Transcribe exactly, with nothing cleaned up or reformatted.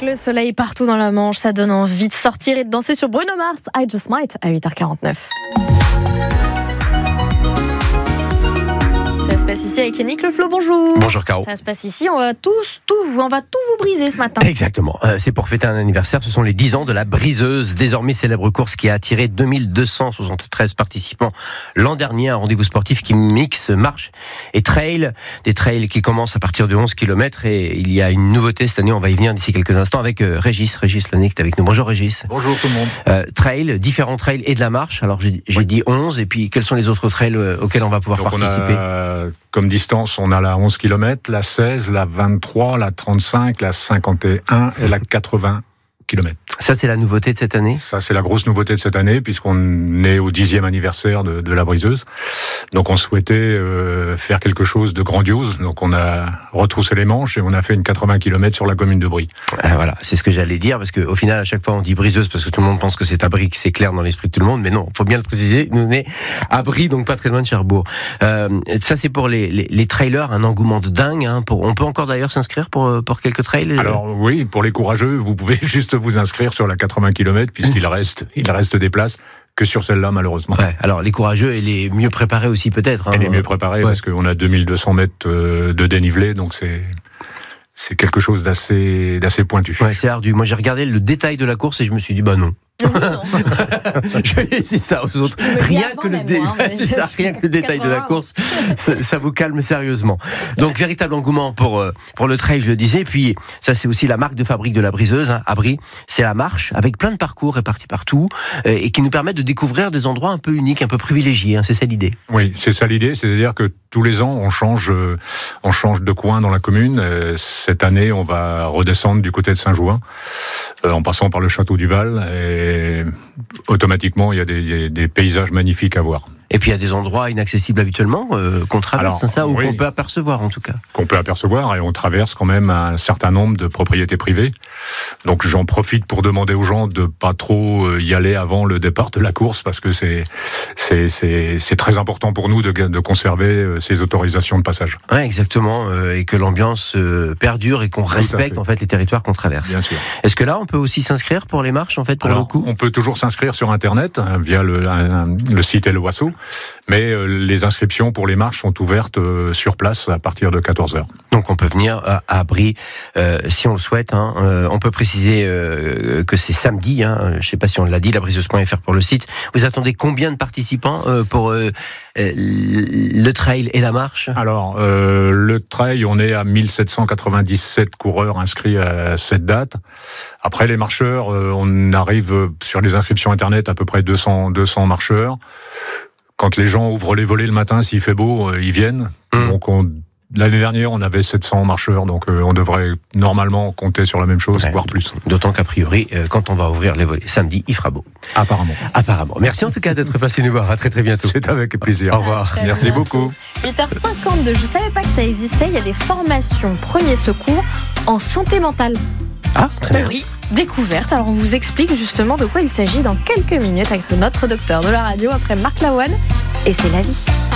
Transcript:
le soleil partout dans la Manche, ça donne envie de sortir et de danser sur Bruno Mars, I Just Might, à huit heures quarante-neuf. Ça se passe ici avec Yannick Le Flo, bonjour. Bonjour Caro. Ça se passe ici, on va tous, tout, on va tout vous briser ce matin. Exactement, euh, c'est pour fêter un anniversaire, ce sont les dix ans de la Briseuse, désormais célèbre course qui a attiré deux mille deux cent soixante-treize participants l'an dernier, un rendez-vous sportif qui mixe marche et trail, des trails qui commencent à partir de onze kilomètres et il y a une nouveauté cette année, on va y venir d'ici quelques instants avec euh, Régis, Régis Launay qui est avec nous. Bonjour Régis. Bonjour tout le monde. Euh, trail, différents trails et de la marche, alors j'ai, j'ai oui. dit onze et puis quels sont les autres trails euh, auxquels on va pouvoir Donc participer? on a, Comme distance, on a la onze kilomètres, la seize, la vingt-trois, la trente-cinq, la cinquante et un et la quatre-vingts kilomètres. Ça, c'est la nouveauté de cette année ? Ça, c'est la grosse nouveauté de cette année, puisqu'on est au dixième anniversaire de, de la Briseuse. Donc, on souhaitait euh, faire quelque chose de grandiose. Donc, on a retroussé les manches et on a fait une quatre-vingts kilomètres sur la commune de Brie. Ah, voilà, c'est ce que j'allais dire, parce qu'au final, à chaque fois, on dit Briseuse, parce que tout le monde pense que c'est à Brie, que c'est clair dans l'esprit de tout le monde. Mais non, il faut bien le préciser, nous, on est à Brie, donc pas très loin de Cherbourg. Euh, ça, c'est pour les, les, les trailers, un engouement de dingue. Hein, pour, on peut encore d'ailleurs s'inscrire pour, pour quelques trails ? Alors, oui, pour les courageux, vous pouvez juste vous inscrire sur la quatre-vingts kilomètres, puisqu'il reste, il reste des places que sur celle-là, malheureusement. Ouais, alors, les courageux et les mieux préparés aussi, peut-être. Hein, et les mieux préparés, ouais. Parce qu'on a deux mille deux cents mètres de dénivelé, donc c'est, c'est quelque chose d'assez, d'assez pointu. Ouais, c'est ardu. Moi, j'ai regardé le détail de la course et je me suis dit, bah non. Non, non. Je vais laisser ça aux autres. Rien que, le dé... moi, hein, c'est ça, rien que le détail de la course, ça, ça vous calme sérieusement. Donc, véritable engouement pour, pour le trail, je le disais. Puis, ça, c'est aussi la marque de fabrique de la Briseuse, hein, à Brie. C'est la marche, avec plein de parcours répartis partout, euh, et qui nous permettent de découvrir des endroits un peu uniques, un peu privilégiés. Hein, c'est ça l'idée. Oui, c'est ça l'idée. C'est-à-dire que tous les ans, on change, euh, on change de coin dans la commune. Euh, cette année, on va redescendre du côté de Saint-Jouin, euh, en passant par le château du Val. Et Et automatiquement, il y a des, des, des paysages magnifiques à voir. Et puis il y a des endroits inaccessibles habituellement euh, qu'on traverse, Alors, ça, ou oui, qu'on peut apercevoir en tout cas. Qu'on peut apercevoir, et on traverse quand même un certain nombre de propriétés privées. Donc j'en profite pour demander aux gens de pas trop y aller avant le départ de la course, parce que c'est c'est c'est, c'est très important pour nous de, de conserver ces autorisations de passage. Ouais, exactement, euh, et que l'ambiance euh, perdure et qu'on tout respecte fait. en fait les territoires qu'on traverse. Bien sûr. Est-ce que là on peut aussi s'inscrire pour les marches en fait pour Alors, le coup ? On peut toujours s'inscrire sur internet hein, via le, un, le site Helloasso. Mais euh, les inscriptions pour les marches sont ouvertes euh, sur place à partir de quatorze heures. Donc on peut venir à, à Brie euh, si on le souhaite. Hein. Euh, on peut préciser euh, que c'est samedi. Hein. Je ne sais pas si on l'a dit, la briseuse point f r pour le site. Vous attendez combien de participants euh, pour euh, le trail et la marche ? Alors euh, le trail, on est à mille sept cent quatre-vingt-dix-sept coureurs inscrits à cette date. Après les marcheurs, euh, on arrive sur les inscriptions internet à peu près deux cents, deux cents marcheurs. Quand les gens ouvrent les volets le matin, s'il fait beau, euh, ils viennent. Mmh. Donc on, l'année dernière, on avait sept cents marcheurs, donc euh, on devrait normalement compter sur la même chose, ouais. voire plus. D'autant qu'a priori, euh, quand on va ouvrir les volets samedi, il fera beau. Apparemment. Apparemment. Merci en tout cas d'être passé nous voir. À très très bientôt. C'est avec plaisir. Au revoir. Ah, Merci bientôt. beaucoup. huit heures cinquante-deux. Je savais pas que ça existait. Il y a des formations premiers secours en santé mentale. Ah, très bien. Oui. Découverte. Alors on vous explique justement de quoi il s'agit dans quelques minutes avec notre docteur de la radio après Marc Lavoine et c'est la vie.